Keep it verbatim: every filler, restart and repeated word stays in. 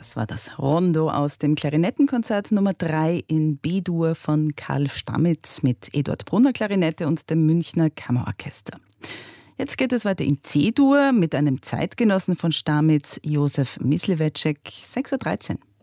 Das war das Rondo aus dem Klarinettenkonzert Nummer drei in B-Dur von Karl Stamitz mit Eduard Brunner Klarinette und dem Münchner Kammerorchester. Jetzt geht es weiter in C-Dur mit einem Zeitgenossen von Stamitz, Josef Mysliveček, sechs Uhr dreizehn.